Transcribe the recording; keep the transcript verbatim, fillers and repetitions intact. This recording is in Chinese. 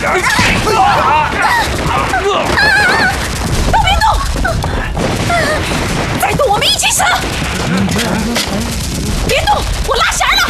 都别动！再动我们一起死！别动，我拉弦了。